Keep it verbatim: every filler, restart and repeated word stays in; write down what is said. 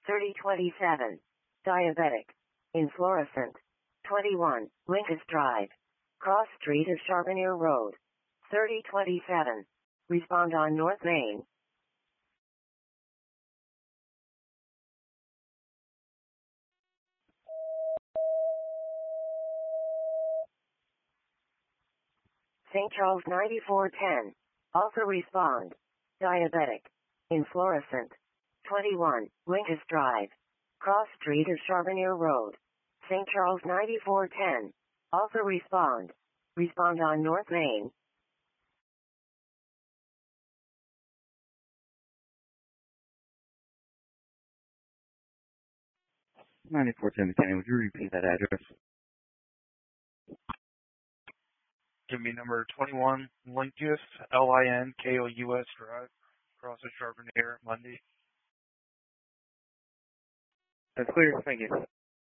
thirty twenty-seven. Diabetic. In Florissant. twenty-one. Lincas Drive. Cross Street of Charbonnier Road. thirty twenty-seven. Respond on North Main. Saint Charles ninety-four ten. Also respond. Diabetic. In Florissant. twenty-one. Lincas Drive. Cross Street of Charbonnier Road. Saint Charles ninety-four ten. Also respond. Respond on North Main. ninety-four ten McKinney, would you repeat that address? Give me number twenty-one, Lincas, L I N K O U S Drive, across the Charbonnier, Monday. That's clear. Thank you.